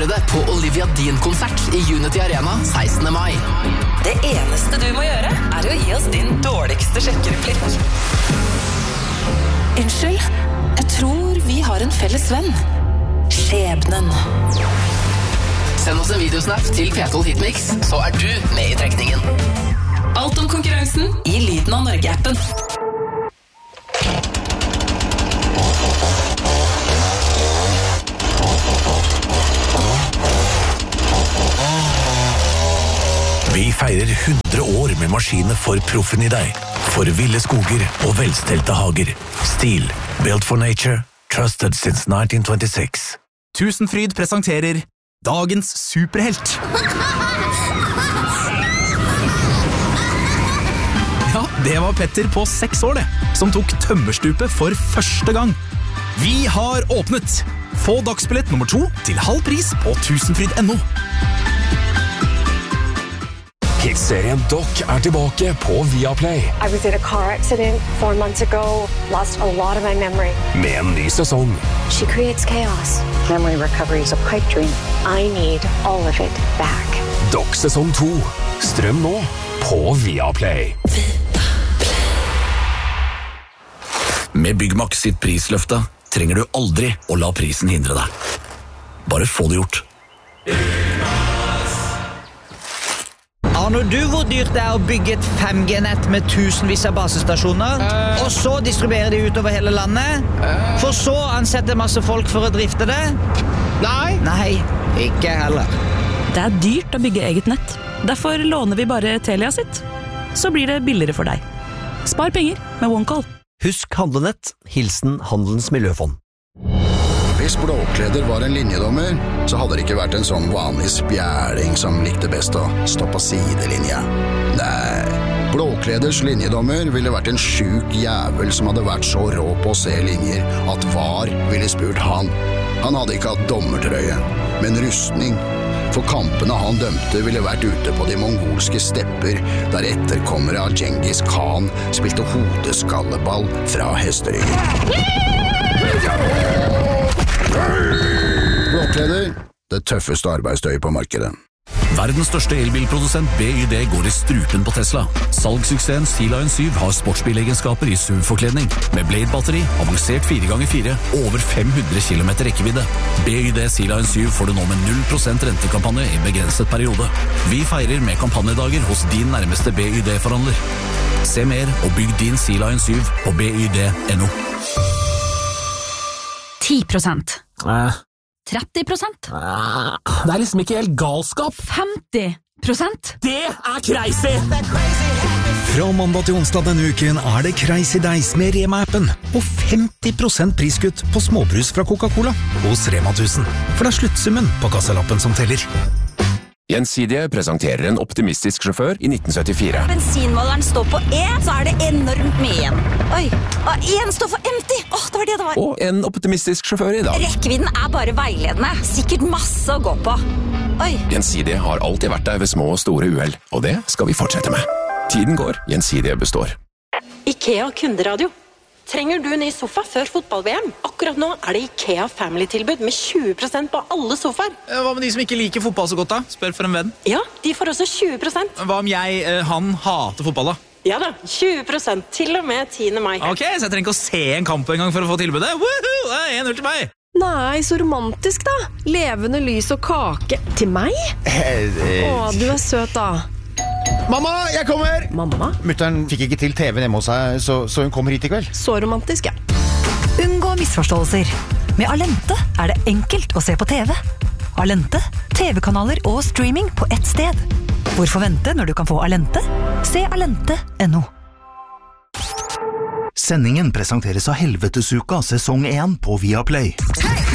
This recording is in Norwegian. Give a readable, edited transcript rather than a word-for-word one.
høre det på Olivia Dean-konsert I Unity Arena 16. mai. Det eneste du må gjøre å gi oss din dårligste sjekkereplikk. Unnskyld, jeg tror vi har en felles venn. Skjebnen. Send oss en videosnap til P12 Hitmix, så du med I trekningen. Alt om konkurransen I Lyden av Norge-appen. Vi feirer 100 år med maskiner for proffen I deg. For ville skoger og velstelte hager. Stil, built for nature, trusted since 1926. Tusenfryd presenterer Dagens superhelt. Ja, det var Petter på 6 år det, som tok tømmerstupet for første gang. Vi har åpnet. Få dagsbillett nummer 2 til halv pris på tusenfryd.no. Hit-serien Doc tilbake på Viaplay. I was in a car accident 4 months ago. Lost a lot of my memory. Med en ny sesong. She creates chaos. Memory recovery is a pipe dream. I need all of it back. Doc sesong 2. Strøm nå på Viaplay. Med Byggmax sitt prisløfte trenger du aldri å la prisen hindre deg. Bare få det gjort. Aner du hvor dyrt det å bygge et 5G-nett med tusenvis av basestasjoner, og så distribuere de utover hele landet, for så ansette masse folk for å drifte det? Nei, ikke heller. Det dyrt å bygge eget nett. Derfor låner vi bare Telia sitt. Så blir det billigere for deg. Spar penger med OneCall. Husk handlenett, hilsen Handelens Miljøfond. Hvis Blåkleder var en linjedommer, så hadde det ikke vært en sånn vanlig spjæling som likte best å stå på sidelinja. Nei, Blåkleders linjedommer ville vært en syk jævel som hadde vært så rå på å se linjer at VAR ville spurt han. Han hadde ikke hatt dommertrøye, men rustning. For kampene han dømte ville vært ute på de mongolske stepper, der etterkommere av Genghis Khan spilte hodeskalleball fra hesteryggen. Blåkleder, det tøffeste arbeidstøyet på markedet. Verdens største elbilprodusent BYD går I strupen på Tesla. Salgssuksessen Sea Lion 7 har sportsbilegenskaper I SUV-forkledning. Med Blade-batteri, avansert 4x4, over 500 km rekkevidde. BYD Sea Lion 7 får du nå med 0% rentekampanje I begrenset periode. Vi feirer med kampanjedager hos din nærmeste BYD-forhandler. Se mer og bygg din Sea Lion 7 på byd.no. 10%. 30%. Det liksom ikke helt galskap. 50%. Det crazy! Fra mandag til onsdag denne uken det Crazy Days med Rema-appen og 50% priskutt på småbrus fra Coca-Cola hos Rema 1000. For det sluttsummen på kassalappen som teller. Gjensidige presenterer en optimistisk sjåfør I 1974. Bensinmåleren står på E, så det enormt mye igjen. Oi, og en står for empty. Det var det det var. Og en optimistisk sjåfør I dag. Rekkevidden bare veiledende. Sikkert masse å gå på. Oi. Gjensidige har alltid vært der ved små og store uheld, og det skal vi fortsette med. Tiden går, Gjensidige består. IKEA kunderadio. Trenger du ny sofa før fotball-VM? Akkurat nå det IKEA Family-tilbud med 20% på alle sofaer. Hva med de som ikke liker fotball så godt da? Spør for en venn. Ja, de får også 20%. Hva om han hater fotball da? Ja da, 20% til og med 10. mai. Ok, så jeg trenger ikke å se en kamp en gang for å få tilbudet. Woohoo! Det 1-0 til meg. Nei, så romantisk da. Levende lys og kake. Til meg? Du søt da. Mamma, jeg kommer! Mamma? Mutteren fikk ikke til TV hjemme hos seg, så hun kommer hit I kveld. Så romantisk, ja. Unngå misforståelser. Med Alente det enkelt å se på TV. Alente, TV-kanaler og streaming på ett sted. Hvorfor vente når du kan få Alente? Se alente.no. Sendingen presenteres av Helvetesuka sesong 1 på Viaplay. Hei!